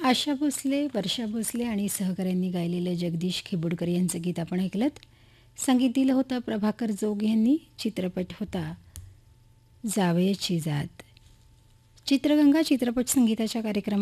आशा भोसले, वर्षा भोसले आणि सहकाऱ्यांनी गायलेलं जगदीश खेबुडकर यांचं गीत आपण ऐकलत. संगीत दिलं होतं प्रभाकर जोग यांनी. चित्रपट होता जावयाची जात. चित्रगंगा चित्रपट संगीताच्या कार्यक्रमात